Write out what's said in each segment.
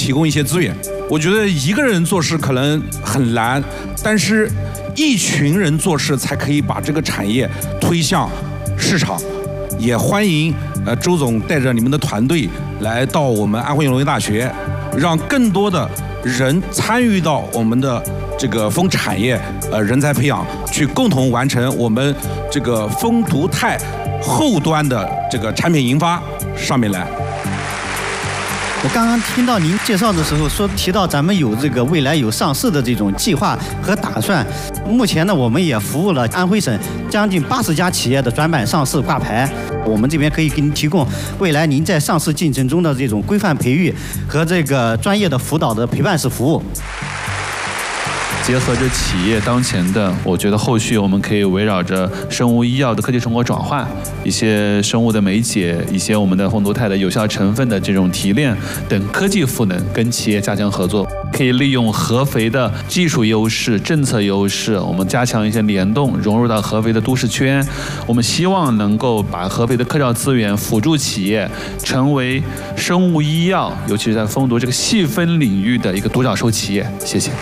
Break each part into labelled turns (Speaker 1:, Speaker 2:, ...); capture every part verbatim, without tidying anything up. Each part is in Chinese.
Speaker 1: 提供一些资源。我觉得一个人做事可能很难，但是一群人做事才可以把这个产业推向市场。也欢迎呃周总带着你们的团队来到我们安徽农业大学，让更多的人参与到我们的这个蜂产业呃人才培养，去共同完成我们这个蜂毒肽后端的这个产品研发上面来。
Speaker 2: 我刚刚听到您介绍的时候说提到咱们有这个未来有上市的这种计划和打算。目前呢，我们也服务了安徽省将近八十家企业的转板上市挂牌。我们这边可以给您提供未来您在上市进程中的这种规范培育和这个专业的辅导的陪伴式服务。
Speaker 3: 结合着企业当前的，我觉得后续我们可以围绕着生物医药的科技成果转换，一些生物的酶解，一些我们的蜂毒肽的有效成分的这种提炼等科技赋能，跟企业加强合作，可以利用合肥的技术优势、政策优势，我们加强一些联动，融入到合肥的都市圈。我们希望能够把合肥的科教资源辅助企业，成为生物医药，尤其是在蜂毒这个细分领域的一个独角兽企业。谢谢。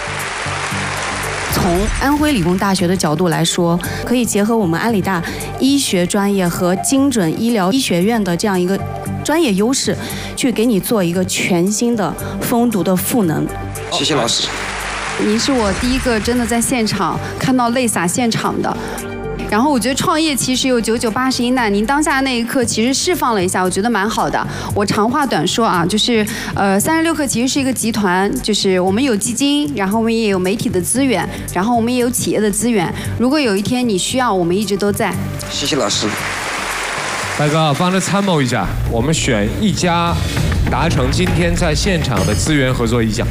Speaker 4: 从安徽理工大学的角度来说，可以结合我们安理大医学专业和精准医疗医学院的这样一个专业优势，去给你做一个全新的蜂毒的赋能。
Speaker 5: 谢谢老师。
Speaker 6: 您是我第一个真的在现场看到泪洒现场的。然后我觉得创业其实有九九八十一难，您当下那一刻其实释放了一下，我觉得蛮好的。我长话短说啊，就是呃三十六氪其实是一个集团，就是我们有基金，然后我们也有媒体的资源，然后我们也有企业的资源。如果有一天你需要，我们一直都在。
Speaker 5: 谢谢老师。
Speaker 7: 大哥，帮着参谋一下，我们选一家达成今天在现场的资源合作意向。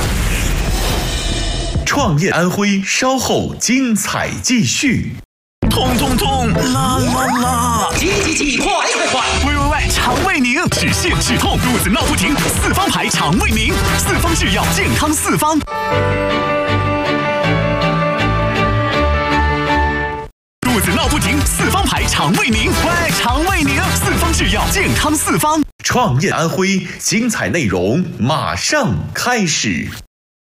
Speaker 8: 创业安徽稍后精彩继续。
Speaker 9: 通通通，啦啦啦！
Speaker 10: 急急急，快快快！
Speaker 9: 喂喂喂，肠胃宁，止泻止痛，肚子闹不停，四方牌肠胃宁，四方制药，健康四方。肚子闹不停，四方牌肠胃宁，喂，肠胃宁，四方制药，健康四方。
Speaker 8: 创业安徽，精彩内容马上开始。